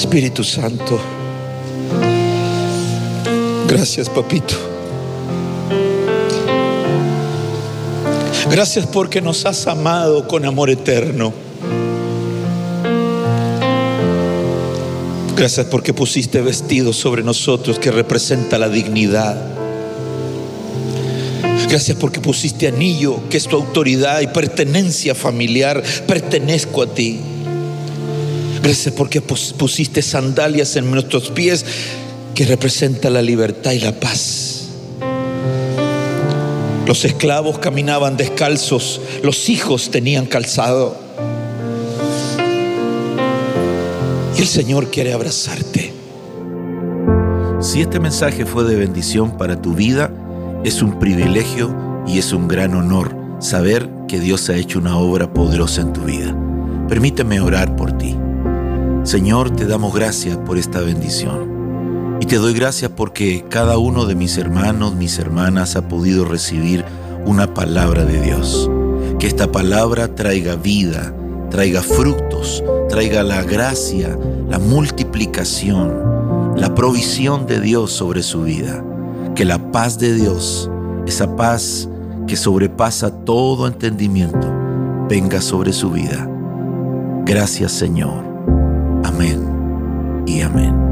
Espíritu Santo, gracias, papito. Gracias porque nos has amado con amor eterno. Gracias porque pusiste vestido sobre nosotros que representa la dignidad. Gracias porque pusiste anillo, que es tu autoridad y pertenencia familiar. Pertenezco a ti. Gracias porque pusiste sandalias en nuestros pies, que representa la libertad y la paz. Los esclavos caminaban descalzos, los hijos tenían calzado. Y el Señor quiere abrazarte. Si este mensaje fue de bendición para tu vida, es un privilegio y es un gran honor saber que Dios ha hecho una obra poderosa en tu vida. Permíteme orar por ti. Señor, te damos gracias por esta bendición. Y te doy gracias porque cada uno de mis hermanos, mis hermanas ha podido recibir una palabra de Dios. Que esta palabra traiga vida, traiga frutos, traiga la gracia, la multiplicación, la provisión de Dios sobre su vida. Que la paz de Dios, esa paz que sobrepasa todo entendimiento, venga sobre su vida. Gracias, Señor. Amén y amén.